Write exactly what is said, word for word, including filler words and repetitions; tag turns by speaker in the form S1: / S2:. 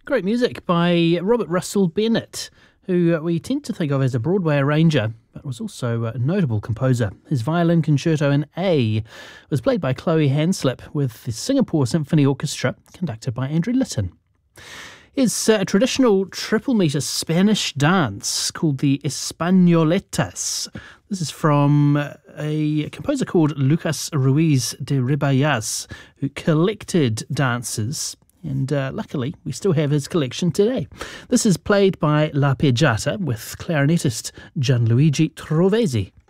S1: Great music by Robert Russell Bennett, who we tend to think of as a Broadway arranger, but was also a notable composer. His violin concerto in A was played by Chloe Hanslip with the Singapore Symphony Orchestra, conducted by Andrew Litton. It's a traditional triple-metre Spanish dance called the Españoletas. This is from a composer called Lucas Ruiz de Ribayas, who collected dances. And uh, luckily, we still have his collection today. This is played by La Piaggetta with clarinetist Gianluigi Trovesi.